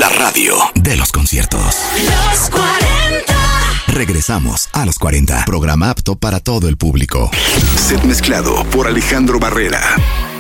La radio de los conciertos. Los 40. Regresamos a los 40. Programa apto para todo el público. Set mezclado por Alejandro Barrera.